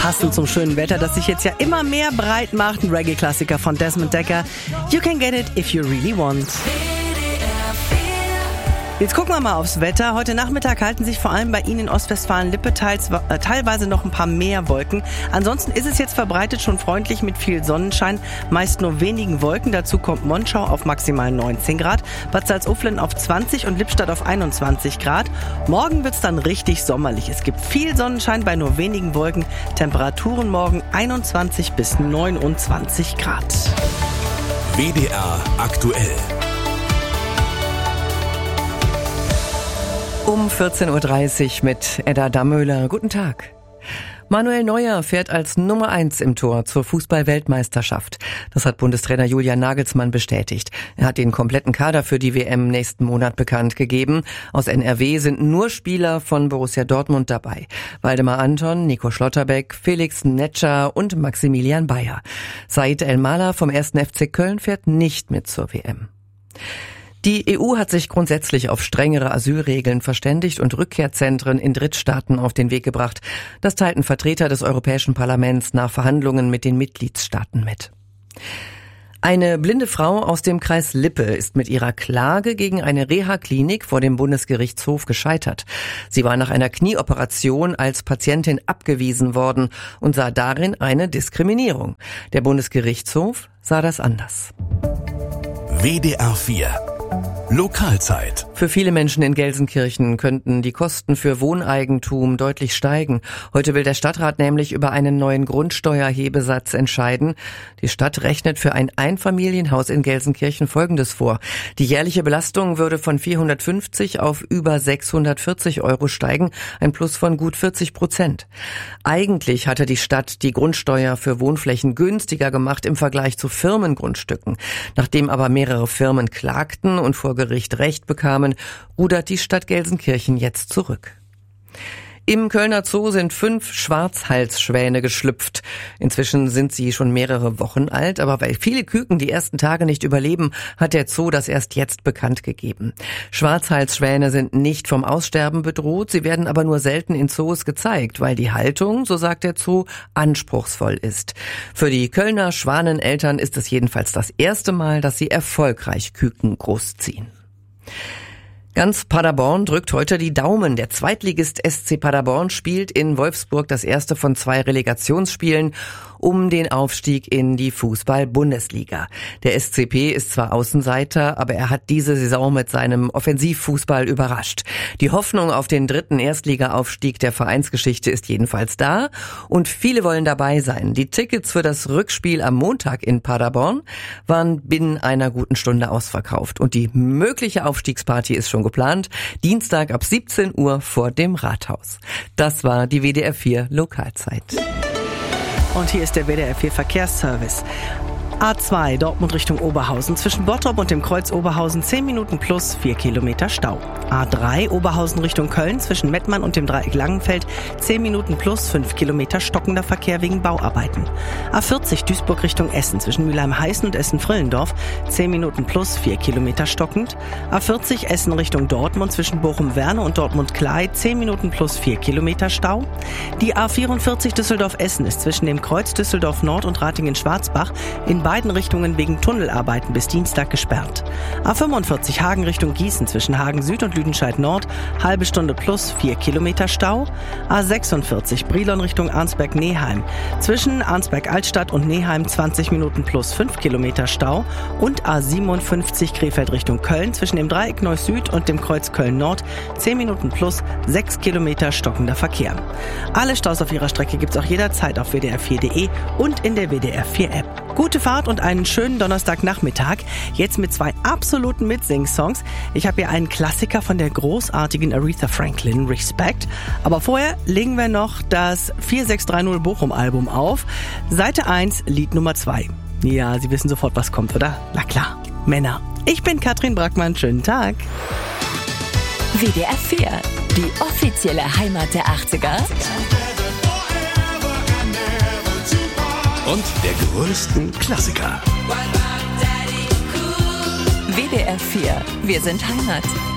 Passend zum schönen Wetter, das sich jetzt ja immer mehr breit macht. Ein Reggae-Klassiker von Desmond Dekker. You can get it if you really want. Jetzt gucken wir mal aufs Wetter. Heute Nachmittag halten sich vor allem bei Ihnen in Ostwestfalen-Lippe teilweise noch ein paar mehr Wolken. Ansonsten ist es jetzt verbreitet schon freundlich mit viel Sonnenschein, meist nur wenigen Wolken. Dazu kommt Monschau auf maximal 19 Grad, Bad Salzuflen auf 20 und Lippstadt auf 21 Grad. Morgen wird's dann richtig sommerlich. Es gibt viel Sonnenschein bei nur wenigen Wolken. Temperaturen morgen 21 bis 29 Grad. WDR aktuell. Um 14.30 Uhr mit Edda Dammöhler. Guten Tag. Manuel Neuer fährt als Nummer 1 im Tor zur Fußball-Weltmeisterschaft. Das hat Bundestrainer Julian Nagelsmann bestätigt. Er hat den kompletten Kader für die WM nächsten Monat bekannt gegeben. Aus NRW sind nur Spieler von Borussia Dortmund dabei. Waldemar Anton, Nico Schlotterbeck, Felix Netscher und Maximilian Bayer. Said El-Mala vom 1. FC Köln fährt nicht mit zur WM. Die EU hat sich grundsätzlich auf strengere Asylregeln verständigt und Rückkehrzentren in Drittstaaten auf den Weg gebracht. Das teilten Vertreter des Europäischen Parlaments nach Verhandlungen mit den Mitgliedstaaten mit. Eine blinde Frau aus dem Kreis Lippe ist mit ihrer Klage gegen eine Reha-Klinik vor dem Bundesgerichtshof gescheitert. Sie war nach einer Knieoperation als Patientin abgewiesen worden und sah darin eine Diskriminierung. Der Bundesgerichtshof sah das anders. WDR 4 Lokalzeit. Für viele Menschen in Gelsenkirchen könnten die Kosten für Wohneigentum deutlich steigen. Heute will der Stadtrat nämlich über einen neuen Grundsteuerhebesatz entscheiden. Die Stadt rechnet für ein Einfamilienhaus in Gelsenkirchen Folgendes vor. Die jährliche Belastung würde von 450 auf über 640 € steigen, ein Plus von gut 40%. Eigentlich hatte die Stadt die Grundsteuer für Wohnflächen günstiger gemacht im Vergleich zu Firmengrundstücken. Nachdem aber mehrere Firmen klagten und vor Gericht Recht bekamen, rudert die Stadt Gelsenkirchen jetzt zurück. Im Kölner Zoo sind 5 Schwarzhalsschwäne geschlüpft. Inzwischen sind sie schon mehrere Wochen alt, aber weil viele Küken die ersten Tage nicht überleben, hat der Zoo das erst jetzt bekannt gegeben. Schwarzhalsschwäne sind nicht vom Aussterben bedroht, sie werden aber nur selten in Zoos gezeigt, weil die Haltung, so sagt der Zoo, anspruchsvoll ist. Für die Kölner Schwaneneltern ist es jedenfalls das erste Mal, dass sie erfolgreich Küken großziehen. Ganz Paderborn drückt heute die Daumen. Der Zweitligist SC Paderborn spielt in Wolfsburg das erste von 2 Relegationsspielen um den Aufstieg in die Fußball-Bundesliga. Der SCP ist zwar Außenseiter, aber er hat diese Saison mit seinem Offensivfußball überrascht. Die Hoffnung auf den 3. Erstliga-Aufstieg der Vereinsgeschichte ist jedenfalls da und viele wollen dabei sein. Die Tickets für das Rückspiel am Montag in Paderborn waren binnen einer guten Stunde ausverkauft und die mögliche Aufstiegsparty ist schon geplant. Dienstag ab 17 Uhr vor dem Rathaus. Das war die WDR 4 Lokalzeit. Und hier ist der WDR 4 Verkehrsservice. A2 Dortmund Richtung Oberhausen. Zwischen Bottrop und dem Kreuz Oberhausen 10 Minuten plus 4 Kilometer Stau. A3 Oberhausen Richtung Köln. Zwischen Mettmann und dem Dreieck Langenfeld 10 Minuten plus 5 Kilometer stockender Verkehr wegen Bauarbeiten. A40 Duisburg Richtung Essen. Zwischen Mülheim-Heißen und Essen-Frillendorf 10 Minuten plus 4 Kilometer stockend. A40 Essen Richtung Dortmund. Zwischen Bochum-Werne und Dortmund-Klei 10 Minuten plus 4 Kilometer Stau. Die A44 Düsseldorf-Essen ist zwischen dem Kreuz Düsseldorf-Nord und Ratingen-Schwarzbach in beiden Richtungen wegen Tunnelarbeiten bis Dienstag gesperrt. A45 Hagen Richtung Gießen zwischen Hagen Süd und Lüdenscheid Nord, halbe Stunde plus 4 Kilometer Stau. A46 Brilon Richtung Arnsberg-Neheim zwischen Arnsberg-Altstadt und Neheim 20 Minuten plus 5 Kilometer Stau. Und A57 Krefeld Richtung Köln zwischen dem Dreieck Neuss Süd und dem Kreuz Köln Nord 10 Minuten plus 6 Kilometer stockender Verkehr. Alle Staus auf ihrer Strecke gibt's auch jederzeit auf wdr4.de und in der WDR 4 App. Gute Fahrt und einen schönen Donnerstagnachmittag. Jetzt mit 2 absoluten Mitsing-Songs. Ich habe hier einen Klassiker von der großartigen Aretha Franklin, Respect. Aber vorher legen wir noch das 4630 Bochum-Album auf. Seite 1, Lied Nummer 2. Ja, Sie wissen sofort, was kommt, oder? Na klar, Männer. Ich bin Katrin Brackmann. Schönen Tag. WDR 4, die offizielle Heimat der 80er. Und der größten Klassiker. WDR 4, wir sind Heimat.